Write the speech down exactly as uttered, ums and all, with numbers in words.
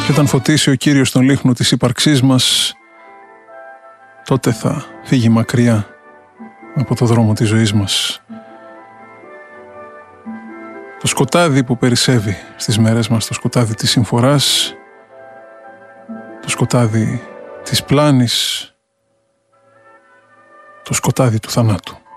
Και όταν φωτίσει ο Κύριος τον λίχνο της ύπαρξής μας, τότε θα φύγει μακριά από το δρόμο της ζωής μας το σκοτάδι που περισσεύει στις μέρες μας, το σκοτάδι της συμφοράς, το σκοτάδι της πλάνης, το σκοτάδι του θανάτου.